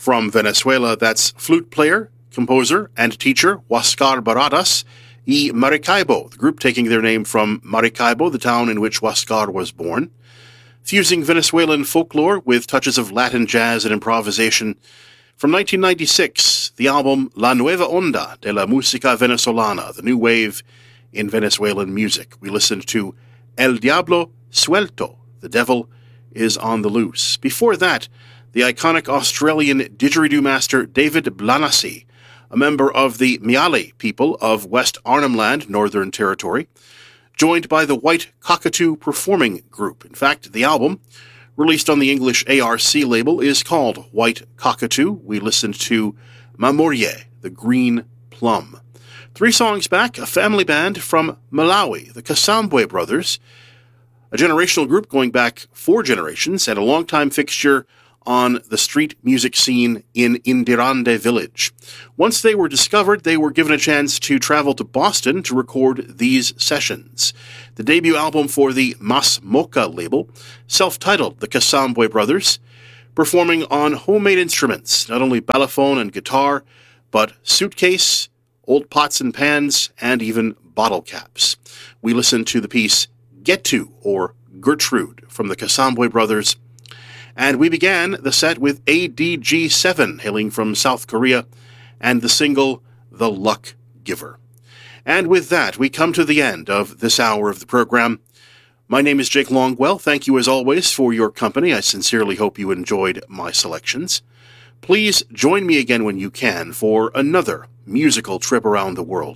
From Venezuela, that's flute player, composer, and teacher Huáscar Baradas y Maracaibo, the group taking their name from Maracaibo, the town in which Huáscar was born. Fusing Venezuelan folklore with touches of Latin jazz and improvisation. From 1996, the album La Nueva Onda de la Música Venezolana, the new wave in Venezuelan music. We listened to El Diablo Suelto, the devil is on the loose. Before that, the iconic Australian didgeridoo master David Blanasi, a member of the Miale people of West Arnhem Land, Northern Territory, joined by the White Cockatoo Performing Group. In fact, the album, released on the English ARC label, is called White Cockatoo. We listened to Mamorie, the Green Plum. 3 songs back, a family band from Malawi, the Kasambwe Brothers, a generational group going back 4 generations and a longtime fixture on the street music scene in Indirande village. Once they were discovered, they were given a chance to travel to Boston to record these sessions. The debut album for the Mas Mocha label, self-titled The Kasambwe Brothers, performing on homemade instruments, not only balafon and guitar, but suitcase, old pots and pans, and even bottle caps. We listened to the piece Get To, or Gertrude, from the Kasambwe Brothers. And we began the set with ADG7, hailing from South Korea, and the single The Luck Giver. And with that, we come to the end of this hour of the program. My name is Jake Longwell. Thank you as always for your company. I sincerely hope you enjoyed my selections. Please join me again when you can for another musical trip around the world.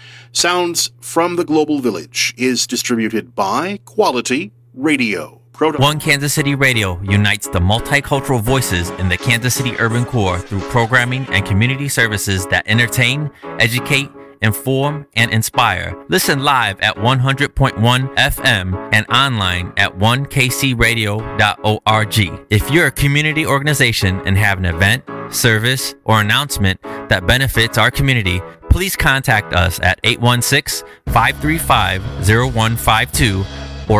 Sounds from the Global Village is distributed by Quality Radio. One Kansas City Radio unites the multicultural voices in the Kansas City urban core through programming and community services that entertain, educate, inform, and inspire. Listen live at 100.1 FM and online at 1kcradio.org. If you're a community organization and have an event, service, or announcement that benefits our community, please contact us at 816-535-0152 or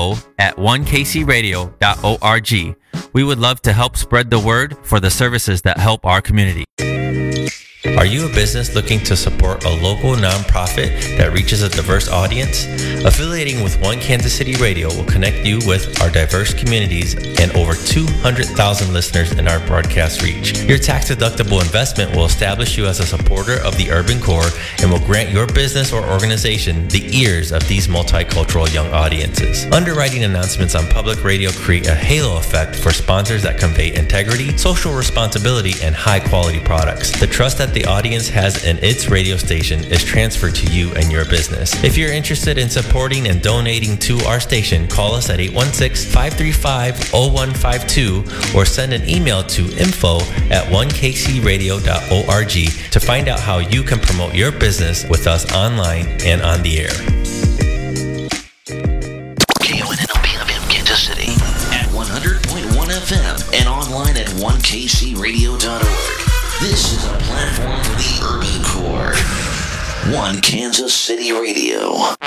info@1kcradio.org. We would love to help spread the word for the services that help our community. Are you a business looking to support a local nonprofit that reaches a diverse audience? Affiliating with One Kansas City Radio will connect you with our diverse communities and over 200,000 listeners in our broadcast reach. Your tax-deductible investment will establish you as a supporter of the urban core and will grant your business or organization the ears of these multicultural young audiences. Underwriting announcements on public radio create a halo effect for sponsors that convey integrity, social responsibility, and high-quality products. The trust that the audience has in its radio station is transferred to you and your business. If you're interested in supporting and donating to our station, call us at 816-535-0152 or send an email to info@1kcradio.org to find out how you can promote your business with us online and on the air. KONLP-FM Kansas City at 100.1 FM and online at 1kcradio.org. This is a platform for the urban core. One Kansas City Radio.